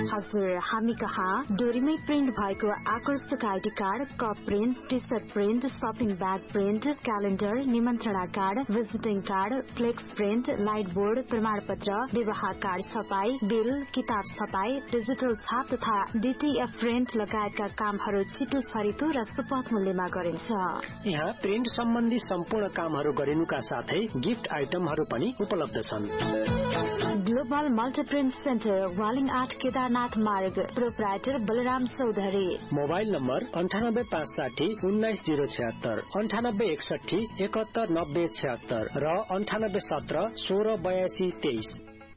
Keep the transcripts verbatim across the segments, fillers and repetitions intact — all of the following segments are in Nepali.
हजुर, हामी कहाँ डोरीमै प्रिन्ट भएको आकर्षक ID card, cup print, T short print, shopping bag print, calendar, निमन्त्रणा card, visiting card, flex print, light board, प्रमाण पत्र, विवाह कार्ड छपाई, बिल, किताब छपाई, डिजिटल छाप तथा डीटीएफ प्रिन्ट लगायतका कामहरू छिटो छरितो र सुपथ मूल्यमा गरिन्छ। यहाँ प्रिन्ट सम्बन्धी सम्पूर्ण कामहरू गरिनुका साथै गिफ्ट आइटमहरू पनि उपलब्ध छन्। ग्लोबल मल्टिप्रिन्ट सेन्टर, वालिङ आठ, केदारनाथ मार्ग, proprietor Balram Chaudhary. Mobile number अन्ठानब्बे पाँच साठी उन्नाइस जीरो छिहत्तर, अन्ठानब्बे एकसठी एकहत्तर नब्बे छिहत्तर र अन्ठानब्बे सत्र सोह्र बयासी तेइस।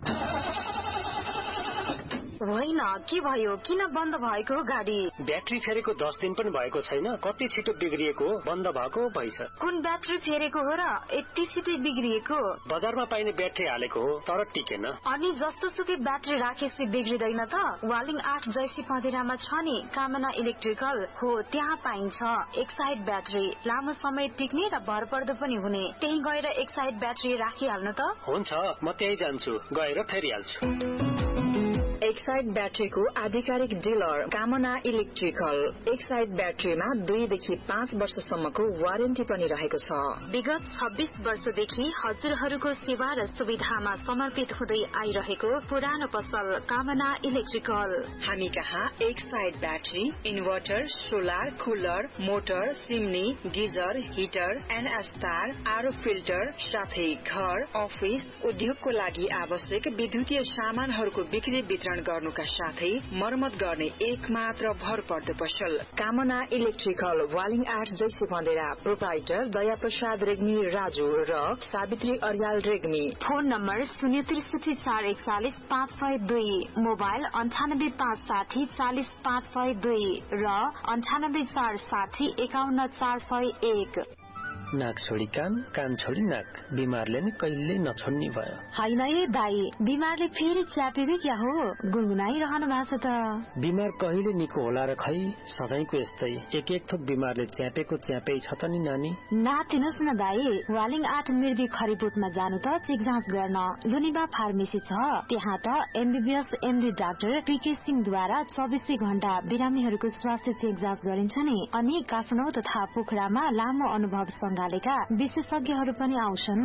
होइन, के भयो? किन बन्द भएको गाडी? ब्याट्री फेरेको दस दिन पनि भएको छैन, कति छिटो बिग्रिएको, बन्द भएको भइछ। कुन ब्याट्री फेरेको हो र यति छिटो बिग्रिएको? बजारमा पाइने ब्याट्री हालेको हो तर टिकेन। अनि जस्तो सुकै ब्याट्री राखेपछि बिग्रिदैन त? वालिङ आठ जैसी पँधेरामा छ नि कामना इलेक्ट्रिकल हो, त्यहाँ पाइन्छ एक साइड ब्याट्री, लामो समय टिक्ने र भरपर्दो पनि हुने। त्यही गएर एक साइड ब्याट्री राखिहाल्नु त। हुन्छ, म त्यही जान्छु, गएर फेरिहाल्छु। एक साइड ब्याट्रीको आधिकारिक डिलर कामना इलेक्ट्रिकल। एक साइड ब्याट्रीमा दुईदेखि पाँच वर्षसम्मको वारेन्टी पनि रहेको छ। विगत छब्बीस वर्षदेखि हजुरहरूको सेवा र सुविधामा समर्पित हुँदै आइरहेको पुरानो पसल कामना इलेक्ट्रिकल। हामी कहाँ एक side battery, inverter, solar, cooler, motor, सिमनी, geyser, heater, NS तार, आरो फिल्टर साथै घर, अफिस, उद्योगको लागि आवश्यक विद्युतीय सामानहरूको बिक्री वितरण गर्नुका साथै मर्मत गर्ने एक मात्र भरपर्दो पसल कामना इलेक्ट्रिकल, वालिङ आठ जैसे पँधेरा। प्रोप्राइटर दया प्रसाद रेग्मी राजू र सावित्री अर्याल रेग्मी। फोन नम्बर शून्य त्रिसठी चार एकचालिस पाँच सय दुई, मोबाइल अन्ठानब्बे पाँच साठी चालिस पाँच सय दुई र अन्ठानब्बे चार साठी एकाउन्न चार सय एक। नाक छोडी कान, कान छोडी नाक, बिमारले नि कहिले नछोड्ने भयो। होइन ए दाई, बिमारले फेरि च्यापेको क्या हो? गुनगुनाइरहनु भएको त। बिमार कहिले निको होला र खै, सधैँको यस्तै एक एक थोक बिमारले च्यापेको च्यापै छ त नि नानी। नातिनुहोस् न दाई, वालिङ आठ मिर्दी खरिबुटमा जानु त चेक जाँच गर्न। लुनिबा फार्मेसी छ, त्यहाँ त एमबीबीएस एमडी डाक्टर पीके सिंहद्वारा चौबिसै घण्टा बिरामीहरूको स्वास्थ्य चेक जाँच गरिन्छ नि। अनि काठमाडौँ तथा पोखरामा लामो अनुभव संघालेका विशेषज्ञहरू पनि आउँछन्।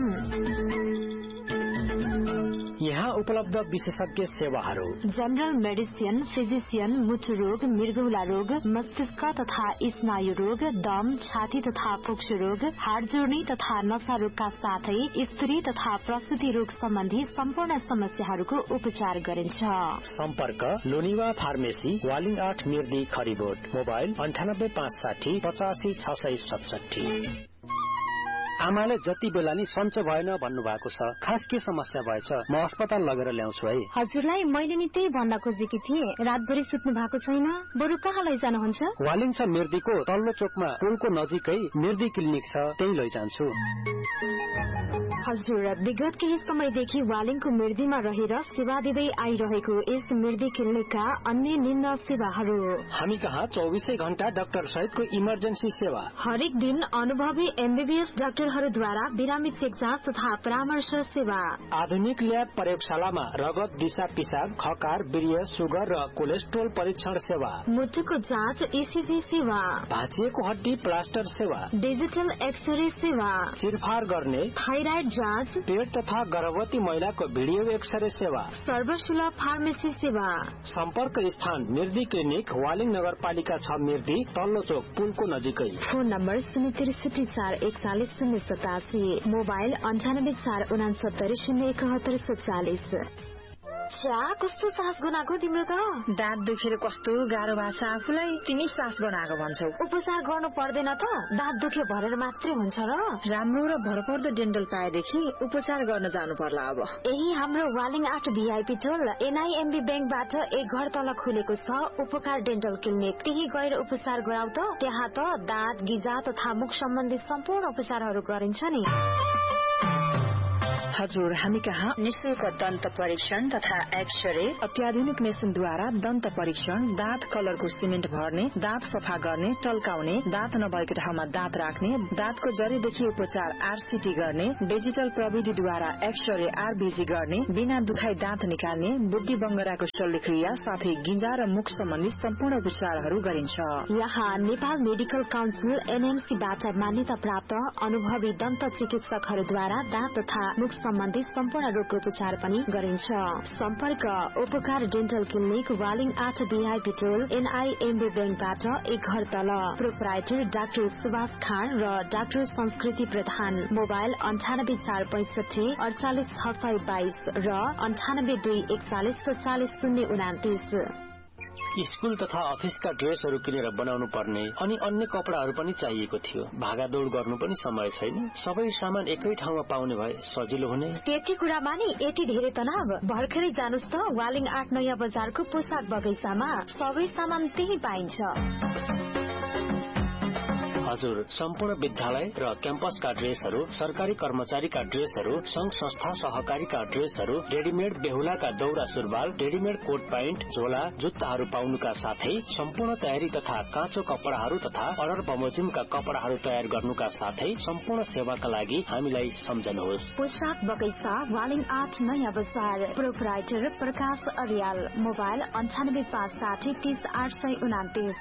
यहाँ उपलब्ध विशेषज्ञ सेवाहरू: जनरल मेडिसिन, फिजिशियन, मुटु रोग, मृगौला रोग, मस्तिष्क तथा स्नायु रोग, दम, छाती तथा फोक्सो रोग, हाड जोड्ने तथा नशा रोगका साथै स्त्री तथा प्रसुति रोग सम्बन्धी सम्पूर्ण समस्याहरूको उपचार गरिन्छ। सम्पर्क लोनिवा फार्मेसी, वालिङ आठ मिर्दी खरिबोट। मोबाइल अन्ठानब्बे पाँच साठी पचासी छ सय सतसठी। आमाले जति बेला नि सन्चो भएन भन्नु भएको छ, खास के समस्या भएछ? म अस्पताल लगेर ल्याउँछु है। हजुरलाई मैले नि त्यही भन्न खोजेकी थिएँ, रातभरि सुत्नु भएको छैन, बरु कहाँ लैजानुहुन्छ? वालिङ छ मिर्दीको तल्लो चोकमा पुलको नजिकै मिर्दी क्लिनिक छ, त्यही लैजान्छु। हजुर, विगत केही समयदेखि वालिङको मिर्दीमा रहेर सेवा दिँदै आइरहेको यस मिर्दी क्लिनिकका अन्य निम्न सेवाहरू: हामी कहाँ चौबिसै घण्टा डाक्टर सहितको इमर्जेन्सी सेवा, हरेक दिन अनुभवी एमबीबीएस डाक्टरहरूद्वारा बिरामी चेक जाँच तथा परामर्श सेवा, आधुनिक ल्याब प्रयोगशालामा रगत, दिशा पिसाब, खकार, वीर्य, सुगर र कोलेस्ट्रोल परीक्षण सेवा, मुटुको जाँच, ईसीजी सेवा, भाँचिएको हड्डी प्लास्टर सेवा, डिजिटल एक्सरे सेवा, चिरफार गर्ने, थाइराइड जाँच, पेट तथा गर्भवती महिलाको भिडियो एक्सरे सेवा, सर्वसुलभ फार्मेसी सेवा। सम्पर्क स्थान मिर्दी क्लिनिक, वालिङ नगरपालिका छ मिर्दी, तल्लो चोक पुलको नजिकै। फोन नम्बर शून्य त्रिसठी चार एकचालिस शून्य सतासी, मोबाइल अन्ठानब्बे चार उनासत्तरी शून्य एकहत्तर सत्तालिस। चा कस्तो सास गनाएको तिम्रो त? दाँत दुखेर कस्तो गाह्रो भएको छ आफूलाई, तिमी सास गनाएको भन्छौ। उपचार गर्नु पर्दैन त? दाँत दुखे भरेर मात्रै हुन्छ र? राम्रो र भरपर्दो डेन्टल पाएदेखि उपचार गर्न जानु पर्ला अब। यही हाम्रो वालिङ आठ भीआईपी टोल एनआईएमबी बैंकबाट एक घर तल खुलेको छ उपकार डेन्टल क्लिनिक, त्यही गएर उपचार गराउ त। त्यहाँ त दाँत, गिजा तथा मुख सम्बन्धी सम्पूर्ण उपचारहरू गरिन्छ नि। हजुर, हामी कहाँ निशुल्क दन्त परीक्षण तथा एक्सरे, अत्याधुनिक मेसिनद्वारा दन्त परीक्षण, दाँत कलरको सिमेन्ट भर्ने, दाँत सफा गर्ने, टल्काउने, दाँत नभएको ठाउँमा दाँत राख्ने, दाँतको जरीदेखि उपचार आरसीटी गर्ने, डिजिटल प्रविधिद्वारा एक्सरे आरबीजी गर्ने, बिना दुखाई दाँत निकाल्ने, बुद्धि बङ्गराको शल्यक्रिया साथै गिजा र मुख सम्बन्धी सम्पूर्ण उपचारहरू गरिन्छ। यहाँ नेपाल मेडिकल काउन्सिल एनएमसीबाट मान्यता प्राप्त अनुभवी दन्त चिकित्सकहरूद्वारा दाँत तथा मुख सम्बन्धी सम्पूर्ण रोगको उपचार पनि गरिन्छ। सम्पर्क उपकार डेन्टल क्लिनिक, वालिङ आठ बीआईपी टोल, एनआईएमबी बैंकबाट एक घर तल। प्रोपराइटर डाक्टर सुभाष खाँड र डाक्टर संस्कृति प्रधान। मोबाइल अन्ठानब्बे चार पैंसठी अडचालिस छ सय बाइस र अन्ठानब्बे दुई एकचालिस चालिस शून्य उनातिस। स्कूल तथा अफिसका ड्रेसहरू किनेर बनाउनु पर्ने अनि अन्य कपडाहरू पनि चाहिएको थियो। भागादौड़ गर्नु पनि समय छैन। सबै सामान एकै ठाउँमा पाउने भए सजिलो हुने। त्यति कुरामा नि यति धेरै तनाव। भर्खरै जानुस् त वालिङ आठ नयाँ बजारको पोसाक बगैँचामा सबै सामान त्यही पाइन्छ। हजुर, सम्पूर्ण विद्यालय र क्याम्पसका ड्रेसहरू, सरकारी कर्मचारीका ड्रेसहरू, संघ संस्था सहकारीका ड्रेसहरू, रेडीमेड बेहुलाका दौरा सुरुवाल, रेडीमेड कोट प्यान्ट, झोला, जुत्ताहरू पाउनुका साथै सम्पूर्ण तयारी तथा काँचो कपडाहरू तथा अर्डर बमोजिमका कपडाहरू तयार गर्नुका साथै सम्पूर्ण सेवाका लागि हामीलाई सम्झनुहोस्। पोसाक बगैँचा, वालिङ आठ नयाँ बजार। प्रोपराइटर प्रकाश अर्याल। मोबाइल अन्ठानब्बे पाँच साठी तीस आठ सय उनातिस।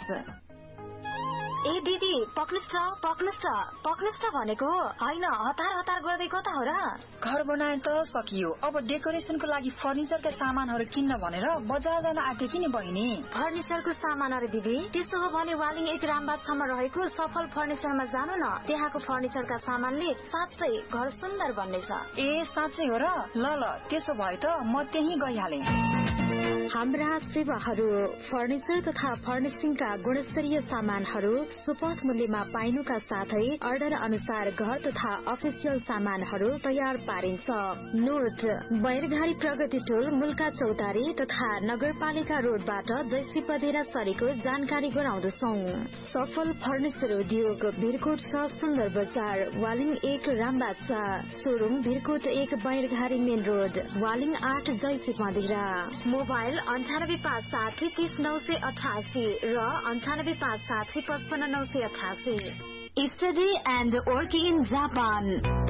ए दिदी, पक्नुस् पक्नुस् पक्नुस् भनेको होइन, हतार हतार गर्दै कता हो र? घर बनाए त सकियो, अब डेकोरेसनको लागि फर्निचरका सामानहरू किन्न भनेर बजार जान आँटेकी नि बहिनी। फर्निचरको सामानहरू दिदी? त्यसो हो भने वालिङ एक रामबाछामा रहेको सफल फर्निचरमा जानु न। त्यहाँको फर्निचरका सामानले साँच्चै घर सुन्दर बन्नेछ। ए साँच्चै हो र? ल ल, त्यसो भए त म त्यही गइहालेँ। हाम्रा सेवाहरू फर्निचर तथा फर्निसिङका गुणस्तरीय सामानहरू सुपथ मूल्यमा पाइनुका साथै अर्डर अनुसार घर तथा अफिसियल सामानहरू तयार पारिन्छ। नोट, बैरघारी प्रगति टोल, मुल्का चौतारी तथा नगरपालिका रोडबाट जैसी पदेरा सरेको जानकारी गराउँदछौ। सफल फर्निचर उद्योग, भिरकोट छ सुन्दर बजार, वालिङ एक रामबाछा। शोरूम भिरकोट एक बैरघारी मेन रोड, वालिङ आठ जैसी पदेरा। मोबाइल अन्ठानब्बे पाँच साठी तीस नौ सय अठासी र अन्ठानब्बे पाँच साठी पचपन्न नौ सय अठासी। Study and work in Japan.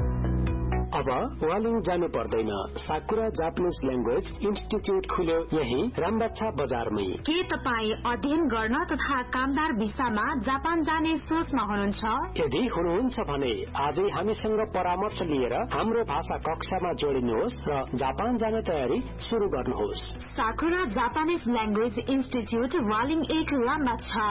अब वालिङ जानु पर्दैन। साकुरा जापानिज ल्याङ्ग्वेज इन्स्टिच्युट खुल्यो यही रामबाछा बजारमै। के तपाईँ अध्ययन गर्न तथा कामदार भिसामा जापान जाने सोचमा हुनुहुन्छ? यदि हुनुहुन्छ भने आजै हामीसँग परामर्श लिएर हाम्रो भाषा कक्षामा जोडिनुहोस् र जापान जाने तयारी सुरु गर्नुहोस्। साकुरा जापानिज ल्याङ्ग्वेज इन्स्टिच्युट, वालिङ एक रामबाछा।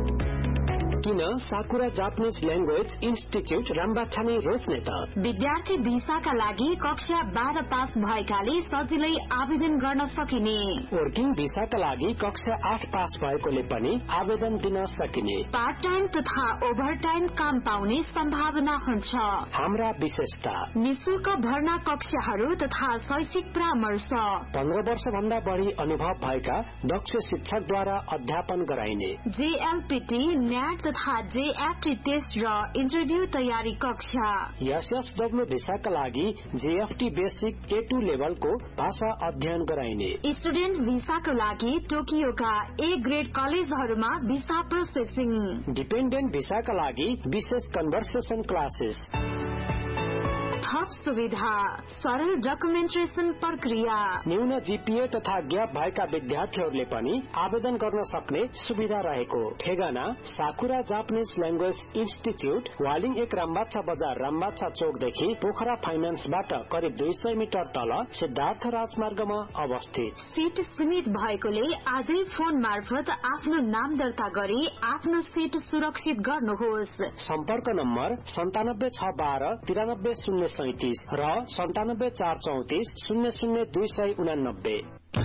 किन साकुरा जापानिज ल्याङ्ग्वेज इन्स्टिच्युट रामबाछा नै रोज्ने त? विद्यार्थी भिसाका लागि कक्षा बाह्र पास भएकाले सजिलै आवेदन गर्न सकिने। वर्किङ भिसाका लागि कक्षा आठ पास भएकोले पनि आवेदन दिन सकिने। पार्ट टाइम तथा ओभर टाइम काम पाउने सम्भावना हुन्छ। हाम्रा विशेषता: निशुल्क भर्ना कक्षाहरू तथा शैक्षिक परामर्श। पन्ध्र वर्ष भन्दा बढ़ी अनुभव भएका दक्ष शिक्षकद्वारा अध्यापन गराइने। जेएलपीटी, न्याट तथा जेएफटी टेस्ट र इन्टरभ्यू तयारी कक्षा। एसएसडब्ल्यू भिसाका लागि जेएफटी बेसिक ए टू लेभलको भाषा अध्ययन गराइने। स्टुडेन्ट भिसाको लागि टोकियोका ए ग्रेड कलेजहरूमा भिसा प्रोसेसिङ। डिपेन्डेन्ट भिसाका लागि विशेष कन्भर्सेसन क्लासेस। थप सुविधा, सरल डकुमेन्टेसन प्रक्रिया। न्यून जीपीए तथा ग्याप भएका विद्यार्थीहरूले पनि आवेदन गर्न सक्ने सुविधा रहेको। ठेगाना साकुरा जापानिज ल्याङ्ग्वेज इन्स्टिच्युट, वालिङ एक रामबाछा बजार, रामबाछा चौकदेखि पोखरा फाइनान्सबाट करिब दुई सय मिटर तल सिद्धार्थ राजमार्गमा अवस्थित। सीट सीमित भएकोले आजै फोन मार्फत आफ्नो नाम दर्ता गरी आफ्नो सीट सुरक्षित गर्नुहोस्। सम्पर्क नम्बर सन्तानब्बे छ बाह्र तिरानब्बे शून्य सैतिस र सन्तानब्बे चार चौतिस शून्य शून्य दुई सय उनानब्बे।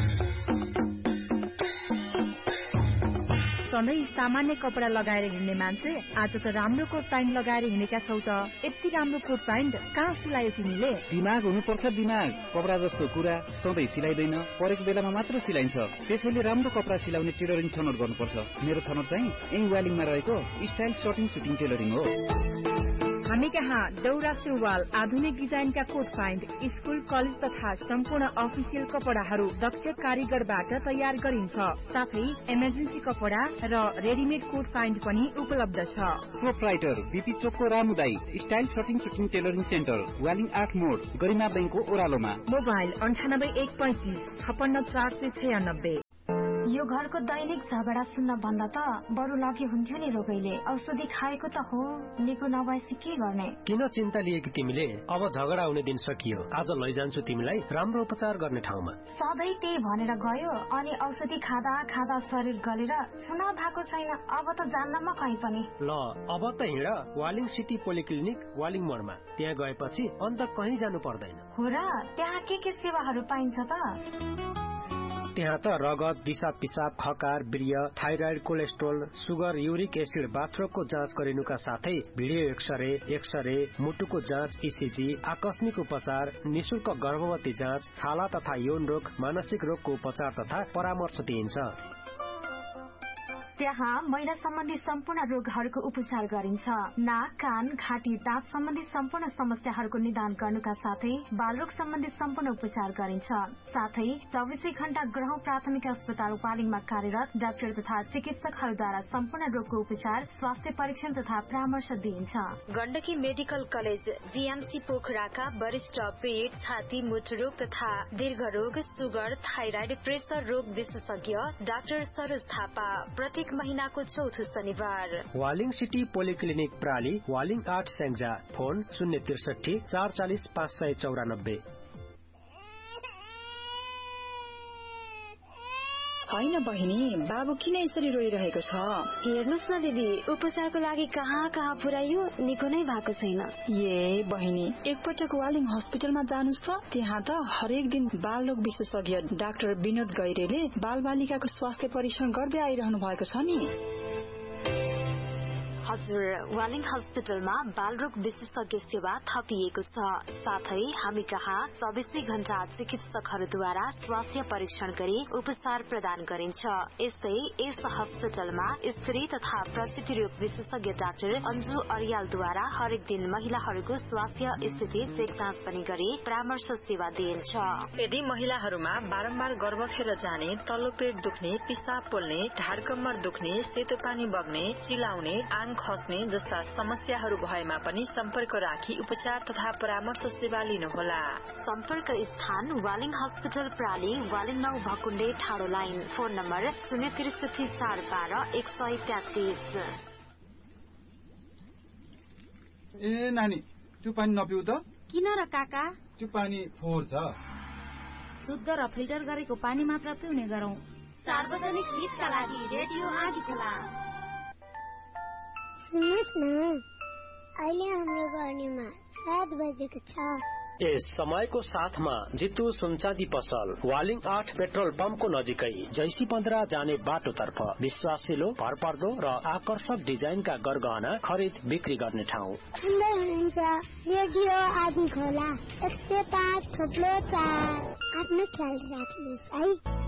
सधैँ सामान्य कपडा लगाएर हिँड्ने मान्छे आज त राम्रो कोट प्यान्ट लगाएर हिँडेका छौ त। यति राम्रो कोट प्यान्ट कहाँ सिलायो तिमीले? दिमाग हुनुपर्छ दिमाग। कपडा जस्तो कुरा सधैँ सिलाइदैन, परेको बेलामा मात्र सिलाइन्छ। त्यसैले राम्रो कपडा सिलाउने टेलरिङ छनौट गर्नुपर्छ। मेरो छनौट चाहिँ यही वालिङमा रहेको स्टाइल सर्टिङ सुटिङ टेलरिङ हो। हामी कहाँ दौरा सुरुवाल आधुनिक डिजाइनका कोट प्यान्ट स्कुल कलेज तथा सम्पूर्ण अफिसियल कपडाहरू दक्ष कारीगरबाट तयार गरिन्छ। साथै इमर्जेन्सी कपडा र रेडिमेड कोट प्यान्ट पनि उपलब्ध छ। प्रोप्राइटर बीपी चोकको रामुदाई style सटिङ shooting tailoring centre Waling आठ मोड गरिमा बैंकको ओह्रालोमा। मोबाइल अन्ठानब्बे एक पैंतिस छप्पन्न चार सय छयानब्बे। यो घरको दैनिक झगडा सुन्न भन्दा त बरु लगे हुन्थ्यो नि रोगैले। औषधि खाएको त हो, निको नभएपछि के गर्ने? किन चिन्ता लिएकी तिमीले? अब झगडा हुने दिन सकियो। आज लैजान्छु तिमीलाई राम्रो उपचार गर्ने ठाउँमा। सधैँ त्यही भनेर गयो अनि औषधि खाँदा खाँदा शरीर गलेर चुनाव भएको छैन। अब त जान्न म कहीँ पनि। ल अब त हिँड वालिङ सिटी पोलिक्लिनिक वालिङ मोडमा। त्यहाँ गएपछि अन्त कहीँ जानु पर्दैन। हो र? त्यहाँ के के सेवाहरू पाइन्छ त? त्यहाँ त रगत, दिशा पिसाब, खकार, वीर्य, thyroid, cholesterol, sugar, uric acid, बाथरोगको जाँच गरिनुका साथै भिडियो एक्सरे, एक्सरे, मुटुको जाँच, इसिजी, आकस्मिक उपचार, निशुल्क गर्भवती जाँच, छाला तथा यौन रोग, मानसिक रोगको उपचार तथा परामर्श दिइन्छ। त्यहाँ महिला सम्बन्धी सम्पूर्ण रोगहरूको उपचार गरिन्छ। नाक, कान, घाँटी, दाँत सम्बन्धी सम्पूर्ण समस्याहरूको निदान गर्नुका साथै बालरोग सम्बन्धी सम्पूर्ण उपचार गरिन्छ। साथै चौबिसै घण्टा ग्रह प्राथमिक अस्पताल वालिङमा कार्यरत डाक्टर तथा चिकित्सकहरूद्वारा सम्पूर्ण रोगको उपचार, स्वास्थ्य परीक्षण तथा परामर्श दिइन्छ। गण्डकी मेडिकल कलेज जीएमसी पोखराका वरिष्ठ पेट, छाती, मुटु रोग तथा दीर्घ रोग, सुगर, थाइराइड, प्रेसर रोग विशेषज्ञ डाक्टर सरोज थापा प्रत्येक महीनाको चौथो शनिबार। वालिङ सिटी पोलिक्लिनिक प्राली वालिङ आठ स्याङ्जा। फोन शून्य त्रिसठी चार चालिस पाँच सय चौरानब्बे। होइन बहिनी, बाबु किन यसरी रोइरहेको छ? हेर्नुहोस् न दिदी, उपचारको लागि कहाँ कहाँ पुर्याइयो, निको नै भएको छैन। ए बहिनी, एकपटक वालिङ हस्पिटलमा जानुस् त। त्यहाँ त हरेक दिन बाल रोग विशेषज्ञ डाक्टर विनोद गैरेले बाल बालिकाको स्वास्थ्य परीक्षण गर्दै आइरहनु भएको छ नि। हजुर, वालिङ हस्पिटलमा बालरोग विशेषज्ञ सेवा थपिएको छ। साथै हामी कहाँ चौबिसै घण्टा चिकित्सकहरूद्वारा स्वास्थ्य परीक्षण गरी उपचार प्रदान गरिन्छ। यस्तै यस हस्पिटलमा स्त्री तथा प्रसूति रोग विशेषज्ञ डाक्टर अन्जु अरियालद्वारा हरेक दिन महिलाहरूको स्वास्थ्य स्थिति चेक जाँच पनि गरी परामर्श सेवा दिइन्छ। यदि महिलाहरूमा बारम्बार गर्भ खेर जाने, तल्लो पेट दुख्ने, पिसाब पोल्ने, ढाड कम्मर दुख्ने, सेतो पानी बग्ने, चिलाउने, आङ खस्ने जस्ता समस्याहरू भएमा पनि सम्पर्क राखी उपचार तथा परामर्श सेवा लिनुहोला। सम्पर्क स्थान वालिङ हस्पिटल प्राली, वालिङ नौ भकुण्डे ठाडो लाइन। फोन नम्बर शून्य त्रिसठी चार बाह्र एक सय तेत्तिस। ए नानी, त्यो पानी नपिउ त। किन र काका? त्यो पानी फोहोर छ। शुद्ध र फिल्टर गरेको पानी मात्र पिउने गरौँ। सार्वजनिक हितका लागि रेडियो आदिखोला। सुन्नुहोस् न, अहिले हाम्रो गर्नेमा सात बजेको छ। यस समयको साथमा जितु सुनचाँदी पसल वालिङ आठ पेट्रोल पम्पको नजिकै जैसी पन्ध्र जाने बाटोतर्फ विश्वासिलो, भरपर्दो र आकर्षक डिजाइनका गरगहना खरिद बिक्री गर्ने ठाउँ। सुन्दै हुनुहुन्छ रेडियो आदिखोला एक सय पाँच थोप्लो चार। आफ्नो ख्याल राख्नुहोस् है।